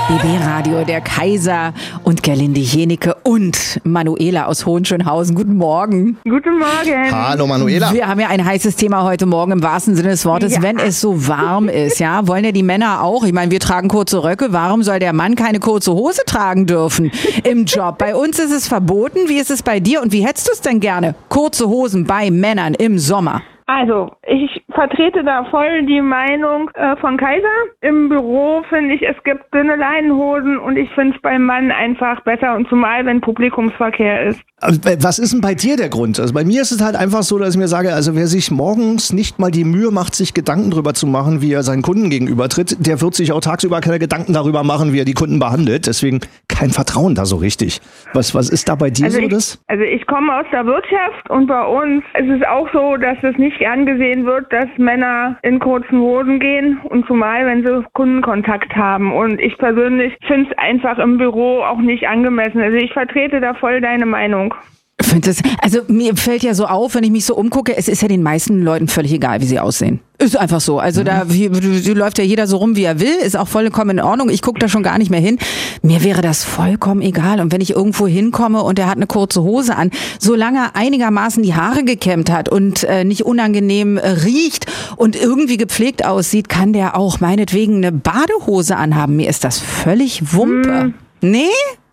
BB Radio, der Kaiser und Gerlinde Jenecke und Manuela aus Hohenschönhausen. Guten Morgen. Guten Morgen. Hallo Manuela. Wir haben ja ein heißes Thema heute Morgen im wahrsten Sinne des Wortes, ja. Wenn es so warm ist, ja, wollen ja die Männer auch. Ich meine, wir tragen kurze Röcke. Warum soll der Mann keine kurze Hose tragen dürfen im Job? Bei uns ist es verboten. Wie ist es bei dir und wie hättest du es denn gerne? Kurze Hosen bei Männern im Sommer. Also, ich vertrete da voll die Meinung von Kaiser. Im Büro finde ich, es gibt dünne Leinenhosen und ich finde es beim Mann einfach besser und zumal, wenn Publikumsverkehr ist. Was ist denn bei dir der Grund? Also bei mir ist es halt einfach so, dass ich mir sage, also wer sich morgens nicht mal die Mühe macht, sich Gedanken darüber zu machen, wie er seinen Kunden gegenüber tritt, der wird sich auch tagsüber keine Gedanken darüber machen, wie er die Kunden behandelt. Deswegen kein Vertrauen da so richtig. Was ist da bei dir also so das? Also ich komme aus der Wirtschaft und bei uns ist es auch so, dass es nicht gern gesehen wird, dass Männer in kurzen Hosen gehen und zumal, wenn sie Kundenkontakt haben. Und ich persönlich finde es einfach im Büro auch nicht angemessen. Also ich vertrete da voll deine Meinung. Also mir fällt ja so auf, wenn ich mich so umgucke, es ist ja den meisten Leuten völlig egal, wie sie aussehen. Ist einfach so. Also da läuft ja jeder so rum, wie er will, ist auch vollkommen in Ordnung. Ich gucke da schon gar nicht mehr hin. Mir wäre das vollkommen egal. Und wenn ich irgendwo hinkomme und er hat eine kurze Hose an, solange er einigermaßen die Haare gekämmt hat und nicht unangenehm riecht und irgendwie gepflegt aussieht, kann der auch meinetwegen eine Badehose anhaben. Mir ist das völlig Wumpe. Nee?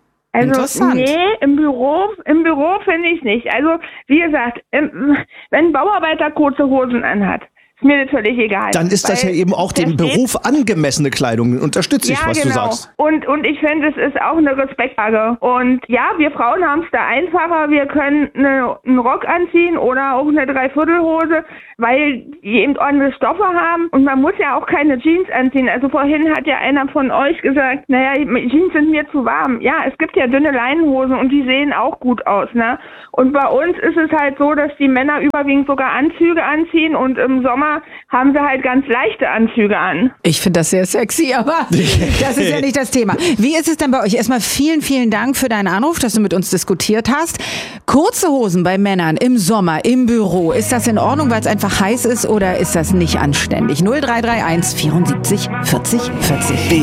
Also, nee, im Büro finde ich nicht. Also, wie gesagt, wenn ein Bauarbeiter kurze Hosen anhat, ist mir natürlich egal. Dann ist das ja eben auch dem Beruf angemessene Kleidung. Unterstütze ich, ja, was du sagst. Und ich finde, es ist auch eine Respektfrage. Und ja, wir Frauen haben es da einfacher. Wir können einen Rock anziehen oder auch eine Dreiviertelhose, weil die eben ordentliche Stoffe haben. Und man muss ja auch keine Jeans anziehen. Also vorhin hat ja einer von euch gesagt, naja, Jeans sind mir zu warm. Ja, es gibt ja dünne Leinenhosen und die sehen auch gut aus, ne? Und bei uns ist es halt so, dass die Männer überwiegend sogar Anzüge anziehen und im Sommer haben sie halt ganz leichte Anzüge an. Ich finde das sehr sexy, aber das ist ja nicht das Thema. Wie ist es denn bei euch? Erstmal vielen, vielen Dank für deinen Anruf, dass du mit uns diskutiert hast. Kurze Hosen bei Männern im Sommer, im Büro, ist das in Ordnung, weil es einfach heiß ist oder ist das nicht anständig? 0331 74 40 40.